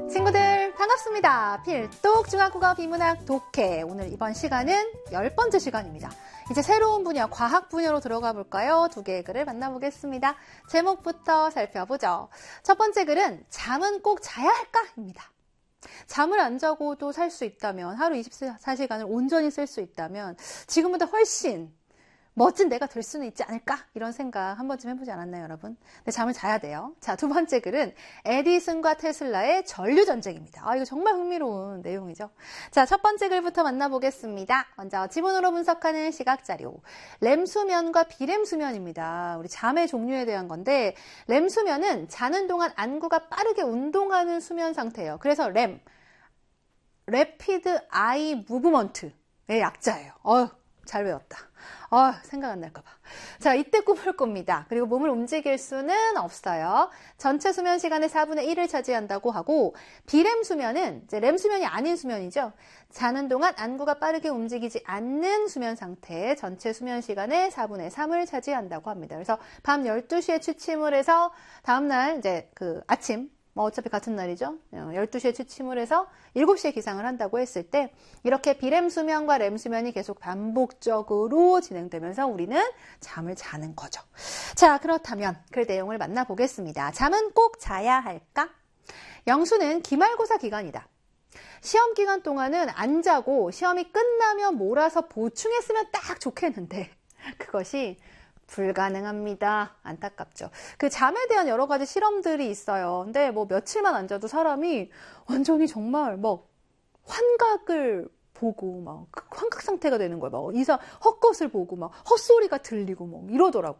친구들 반갑습니다. 필독 중학국어 비문학 독해. 오늘 이번 시간은 10번째 시간입니다. 이제 새로운 분야, 과학 분야로 들어가 볼까요? 두 개의 글을 만나보겠습니다. 제목부터 살펴보죠. 첫 번째 글은 잠은 꼭 자야 할까? 입니다. 잠을 안 자고도 살 수 있다면, 하루 24시간을 온전히 쓸 수 있다면 지금보다 훨씬 멋진 내가 될 수는 있지 않을까? 이런 생각 한 번쯤 해보지 않았나요, 여러분? 근데 잠을 자야 돼요. 자, 두 번째 글은 에디슨과 테슬라의 전류전쟁입니다. 이거 정말 흥미로운 내용이죠. 자, 첫 번째 글부터 만나보겠습니다. 먼저 지문으로 분석하는 시각자료. 램수면과 비램수면입니다. 우리 잠의 종류에 대한 건데, 램수면은 자는 동안 안구가 빠르게 운동하는 수면 상태예요. 그래서 램, Rapid Eye Movement의 약자예요. 잘 외웠다. 생각 안 날까봐. 자, 이때 꿈을 꿉니다. 그리고 몸을 움직일 수는 없어요. 전체 수면 시간의 4분의 1을 차지한다고 하고, 비렘 수면은 이제 렘 수면이 아닌 수면이죠. 자는 동안 안구가 빠르게 움직이지 않는 수면 상태, 전체 수면 시간의 4분의 3을 차지한다고 합니다. 그래서 밤 12시에 취침을 해서 다음날 이제 아침, 어차피 같은 날이죠. 12시에 취침을 해서 7시에 기상을 한다고 했을 때 이렇게 비렘 수면과 렘 수면이 계속 반복적으로 진행되면서 우리는 잠을 자는 거죠. 자, 그렇다면 그 내용을 만나보겠습니다. 잠은 꼭 자야 할까? 영수는 기말고사 기간이다. 시험 기간 동안은 안 자고 시험이 끝나면 몰아서 보충했으면 딱 좋겠는데 그것이 불가능합니다. 안타깝죠. 잠에 대한 여러 가지 실험들이 있어요. 근데 며칠만 안 자도 사람이 완전히 정말 환각을 보고 환각 상태가 되는 거예요. 헛것을 보고 헛소리가 들리고 이러더라고.